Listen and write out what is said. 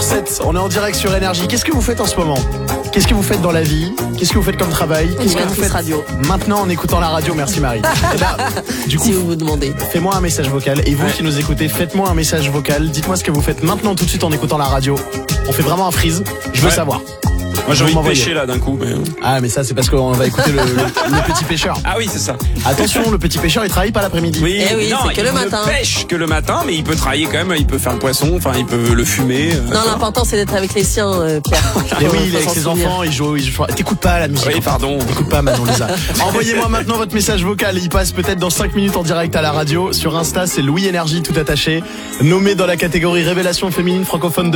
8h07, on est en direct sur Énergie. Qu'est-ce que vous faites en ce moment ? Qu'est-ce que vous faites dans la vie ? Qu'est-ce que vous faites comme travail ? Qu'est-ce que vous faites radio. Maintenant en écoutant la radio ? Merci Marie. Et là, du coup, si vous demandez. Fais-moi un message vocal. Et vous qui nous écoutez, faites-moi un message vocal. Dites-moi ce que vous faites maintenant tout de suite en écoutant la radio. On fait vraiment un freeze. Je veux savoir. Moi j'ai envie de pêcher là d'un coup. Mais... Ah mais ça c'est parce qu'on va écouter le petit pêcheur. Ah oui c'est ça. Attention, le petit pêcheur il travaille pas l'après-midi. Oui, non, c'est que le matin. Il ne pêche que le matin, mais il peut travailler quand même, il peut faire le poisson, enfin il peut le fumer. Non, l'important c'est d'être avec les siens, Pierre. Et oui, il est avec ses enfants, il joue. T'écoutes pas la musique. Oui, pardon. T'écoutes pas Manon Lisa. Envoyez-moi maintenant votre message vocal. Il passe peut-être dans 5 minutes en direct à la radio. Sur Insta, c'est Louis Énergie tout attaché. Nommé dans la catégorie révélation féminine francophone de